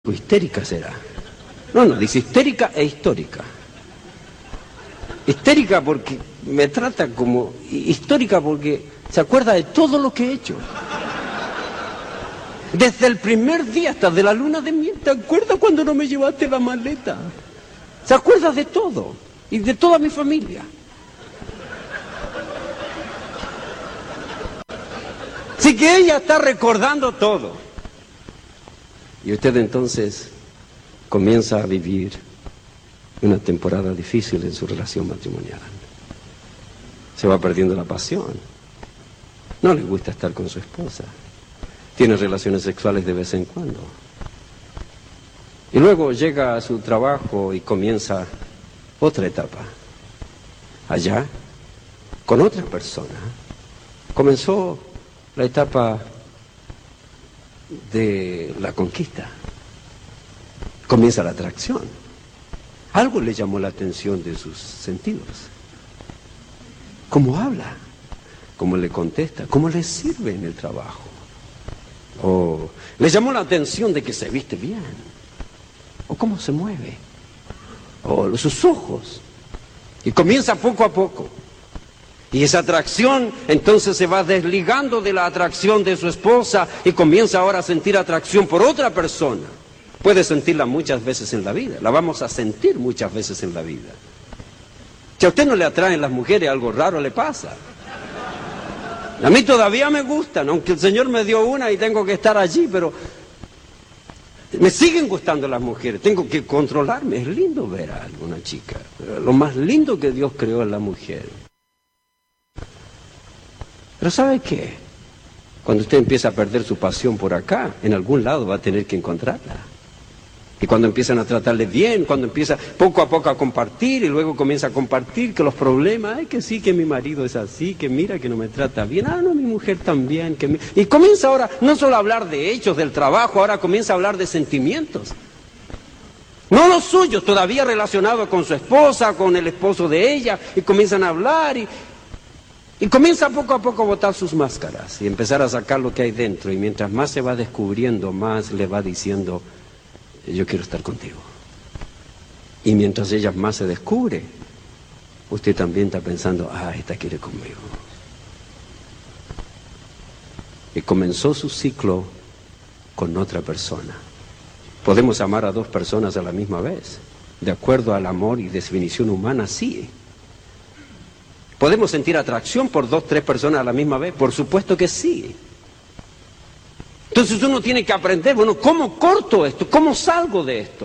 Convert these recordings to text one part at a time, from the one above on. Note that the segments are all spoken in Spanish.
Histérica será. No, dice histérica e histórica. Histérica porque me trata como... Histórica porque se acuerda de todo lo que he hecho. Desde el primer día hasta de la luna de miel. ¿Te acuerdas cuando no me llevaste la maleta? Se acuerda de todo. Y de toda mi familia. Así que ella está recordando todo. Y usted entonces comienza a vivir una temporada difícil en su relación matrimonial. Se va perdiendo la pasión. No le gusta estar con su esposa. Tiene relaciones sexuales de vez en cuando. Y luego llega a su trabajo y comienza otra etapa. Allá, con otra persona, comenzó la etapa de la conquista. Comienza la atracción. Algo le llamó la atención de sus sentidos. Cómo habla, cómo le contesta, cómo le sirve en el trabajo. O le llamó la atención de que se viste bien, o cómo se mueve, o sus ojos. Y comienza poco a poco. Y esa atracción entonces se va desligando de la atracción de su esposa y comienza ahora a sentir atracción por otra persona. Puede sentirla muchas veces en la vida, la vamos a sentir muchas veces en la vida. Si a usted no le atraen las mujeres, algo raro le pasa. A mí todavía me gustan, aunque el Señor me dio una y tengo que estar allí, pero me siguen gustando las mujeres, tengo que controlarme. Es lindo ver a alguna chica, lo más lindo que Dios creó es la mujer. Pero ¿sabe qué? Cuando usted empieza a perder su pasión por acá, en algún lado va a tener que encontrarla. Y cuando empiezan a tratarle bien, cuando empieza poco a poco a compartir y luego comienza a compartir que los problemas, ay, que sí, que mi marido es así, que mira que no me trata bien, ah, no, mi mujer también, que y comienza ahora no solo a hablar de hechos, del trabajo, ahora comienza a hablar de sentimientos. No los suyos, todavía relacionados con su esposa, con el esposo de ella, y comienzan a hablar y comienza poco a poco a botar sus máscaras y empezar a sacar lo que hay dentro. Y mientras más se va descubriendo, más le va diciendo, yo quiero estar contigo. Y mientras ella más se descubre, usted también está pensando, ah, esta quiere conmigo. Y comenzó su ciclo con otra persona. Podemos amar a dos personas a la misma vez, de acuerdo al amor y definición humana, sí. ¿Podemos sentir atracción por dos, tres personas a la misma vez? Por supuesto que sí. Entonces uno tiene que aprender, bueno, ¿cómo corto esto? ¿Cómo salgo de esto?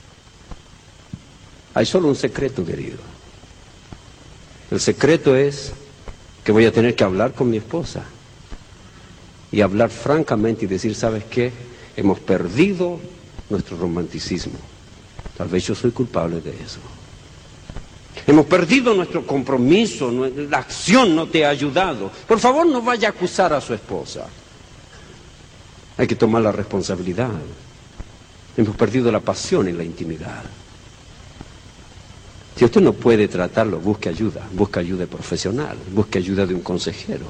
Hay solo un secreto, querido. El secreto es que voy a tener que hablar con mi esposa y hablar francamente y decir, ¿sabes qué? Hemos perdido nuestro romanticismo. Tal vez yo soy culpable de eso. Hemos perdido nuestro compromiso, la acción no te ha ayudado. Por favor, no vaya a acusar a su esposa. Hay que tomar la responsabilidad. Hemos perdido la pasión en la intimidad. Si usted no puede tratarlo, busque ayuda profesional, busque ayuda de un consejero.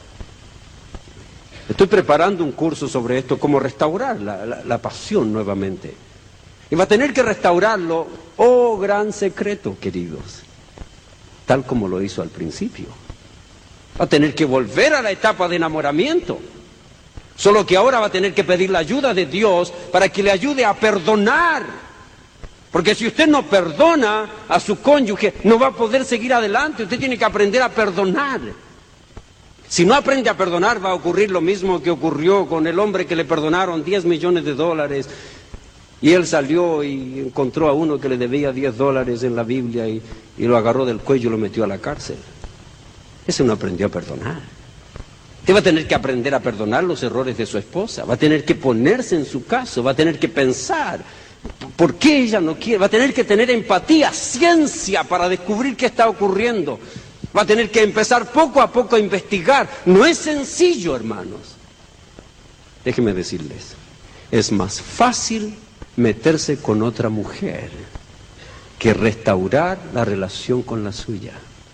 Estoy preparando un curso sobre esto, cómo restaurar la pasión nuevamente. Y va a tener que restaurarlo, oh gran secreto, queridos, tal como lo hizo al principio. Va a tener que volver a la etapa de enamoramiento. Solo que ahora va a tener que pedir la ayuda de Dios para que le ayude a perdonar. Porque si usted no perdona a su cónyuge, no va a poder seguir adelante. Usted tiene que aprender a perdonar. Si no aprende a perdonar, va a ocurrir lo mismo que ocurrió con el hombre que le perdonaron $10 millones. Y él salió y encontró a uno que le debía $10 en la Biblia y lo agarró del cuello y lo metió a la cárcel. Ese no aprendió a perdonar. Usted va a tener que aprender a perdonar los errores de su esposa, va a tener que ponerse en su caso, va a tener que pensar por qué ella no quiere, va a tener que tener empatía, ciencia para descubrir qué está ocurriendo, va a tener que empezar poco a poco a investigar. No es sencillo, hermanos. Déjenme decirles, es más fácil meterse con otra mujer que restaurar la relación con la suya.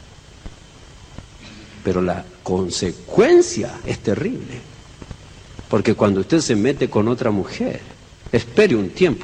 Pero la consecuencia es terrible. Porque cuando usted se mete con otra mujer, espere un tiempo.